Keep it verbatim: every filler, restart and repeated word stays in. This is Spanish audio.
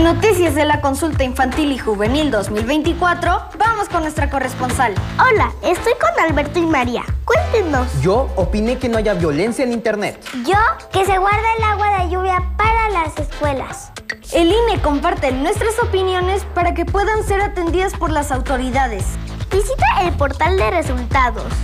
Noticias de la Consulta Infantil y Juvenil dos mil veinticuatro, vamos con nuestra corresponsal. Hola, estoy con Alberto y María. Cuéntenos. Yo opiné que no haya violencia en internet. Yo, que se guarda el agua de lluvia para las escuelas. El I N E comparte nuestras opiniones para que puedan ser atendidas por las autoridades. Visita el portal de resultados.